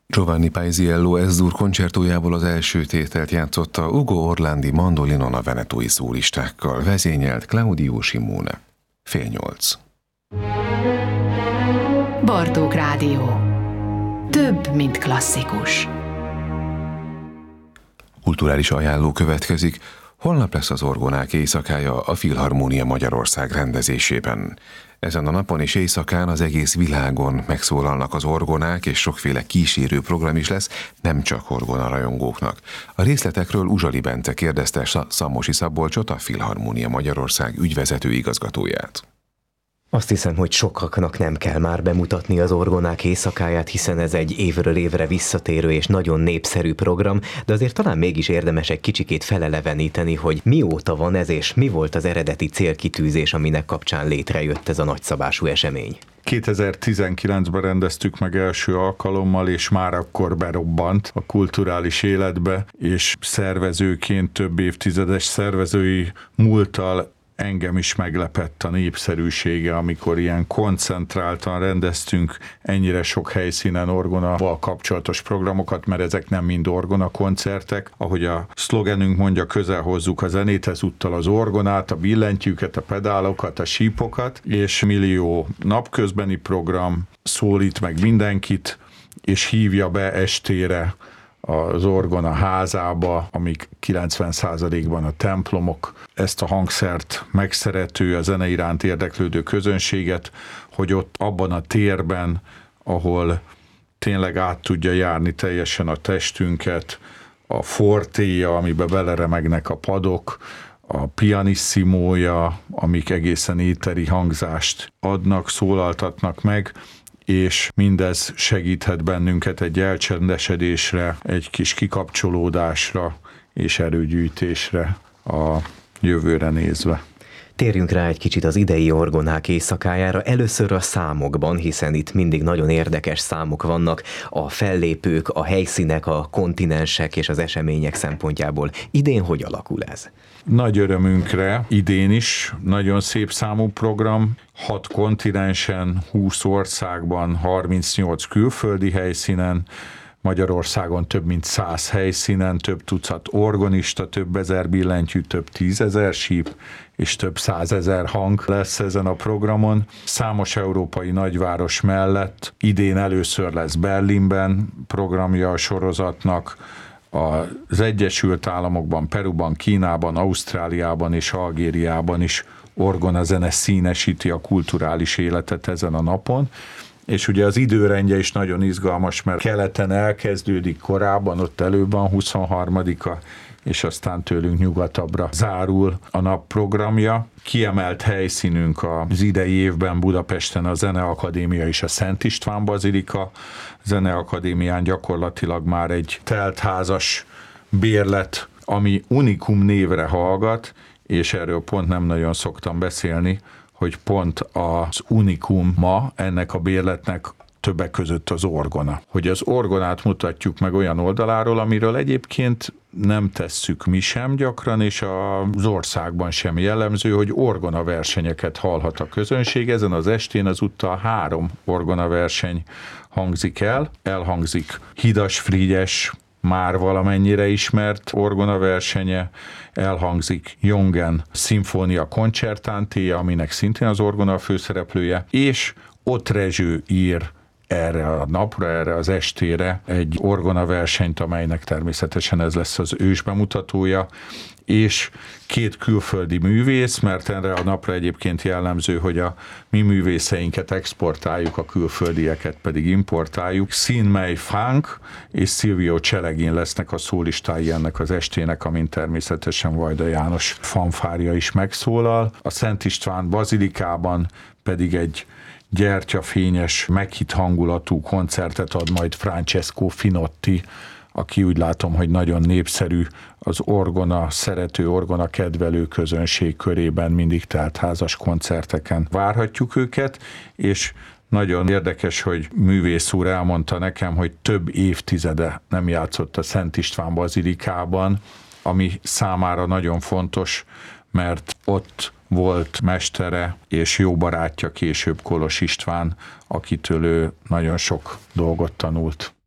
Giovanni Paisiello S-dur koncertójából az első tételt játszotta Ugo Orlandi mandolinon a venetói szólistákkal, vezényelt Claudio Simone. 7:30. Bartók Rádió. Több, mint klasszikus. Kulturális ajánló következik. Holnap lesz az orgonák éjszakája a Filharmónia Magyarország rendezésében. Ezen a napon és éjszakán az egész világon megszólalnak az orgonák, és sokféle kísérő program is lesz, nem csak orgonarajongóknak. A részletekről Uzsali Bence kérdezte Szamosi Szabolcsot, a Filharmónia Magyarország ügyvezető igazgatóját. Azt hiszem, hogy sokaknak nem kell már bemutatni az orgonák éjszakáját, hiszen ez egy évről évre visszatérő és nagyon népszerű program, de azért talán mégis érdemes egy kicsikét feleleveníteni, hogy mióta van ez, és mi volt az eredeti célkitűzés, aminek kapcsán létrejött ez a nagyszabású esemény. 2019-ben rendeztük meg első alkalommal, és már akkor berobbant a kulturális életbe, és szervezőként több évtizedes szervezői múlttal engem is meglepett a népszerűsége, amikor ilyen koncentráltan rendeztünk ennyire sok helyszínen orgonával kapcsolatos programokat, mert ezek nem mind orgona koncertek. Ahogy a szlogenünk mondja, közel hozzuk a zenét, ezúttal az orgonát, a billentyűket, a pedálokat, a sípokat, és millió napközbeni program szólít meg mindenkit, és hívja be estére az orgona házába, amik 90%-ban a templomok, ezt a hangszert megszerető, a zene iránt érdeklődő közönséget, hogy ott abban a térben, ahol tényleg át tudja járni teljesen a testünket, a fortéja, amiben beleremegnek a padok, a pianissimója, amik egészen éteri hangzást adnak, szólaltatnak meg, és mindez segíthet bennünket egy elcsendesedésre, egy kis kikapcsolódásra és erőgyűjtésre a jövőre nézve. Térjünk rá egy kicsit az idei orgonák éjszakájára, először a számokban, hiszen itt mindig nagyon érdekes számok vannak, a fellépők, a helyszínek, a kontinensek és az események szempontjából. Idén hogy alakul ez? Nagy örömünkre idén is nagyon szép számú program, 6 kontinensen, 20 országban, 38 külföldi helyszínen, Magyarországon több mint 100 helyszínen, több tucat orgonista, több ezer billentyű, több 10 000 síp, és több 100 000 hang lesz ezen a programon. Számos európai nagyváros mellett idén először lesz Berlinben programja a sorozatnak, az Egyesült Államokban, Peruban, Kínában, Ausztráliában és Algériában is orgonazene színesíti a kulturális életet ezen a napon. És ugye az időrendje is nagyon izgalmas, mert keleten elkezdődik korábban, ott előbb van 23-a, és aztán tőlünk nyugatabbra zárul a nap programja. Kiemelt helyszínünk az idei évben Budapesten a Zeneakadémia és a Szent István Bazilika. A Zeneakadémián gyakorlatilag már egy teltházas bérlet, ami Unikum névre hallgat, és erről pont nem nagyon szoktam beszélni, hogy pont az unikum ma ennek a bérletnek többek között az orgona. Hogy az orgonát mutatjuk meg olyan oldaláról, amiről egyébként nem tesszük mi sem gyakran, és az országban sem jellemző, hogy orgona versenyeket hallhat a közönség. Ezen az estén azúttal 3 orgona verseny hangzik el. Elhangzik Hidas Frigyes, már valamennyire ismert orgona versenye, elhangzik Jongen Szimfónia Concertantéja, aminek szintén az orgona a főszereplője, és Ott Rezső ír erre a napra, erre az estére egy orgona versenyt, amelynek természetesen ez lesz az ősbemutatója, és 2 külföldi művész, mert erre a napra egyébként jellemző, hogy a mi művészeinket exportáljuk, a külföldieket pedig importáljuk. Xin-Mei Fang és Silvio Celegin lesznek a szólistái ennek az estének, amin természetesen Vajda János fanfárja is megszólal. A Szent István Bazilikában pedig egy gyertyafényes, meghitt hangulatú koncertet ad majd Francesco Finotti, aki úgy látom, hogy nagyon népszerű az orgona szerető, orgona kedvelő közönség körében, mindig teltházas koncerteken várhatjuk őket, és nagyon érdekes, hogy művész úr elmondta nekem, hogy több évtizede nem játszott a Szent István Bazilikában, ami számára nagyon fontos, mert ott volt mestere és jó barátja később Kolos István, akitől ő nagyon sok dolgot tanult.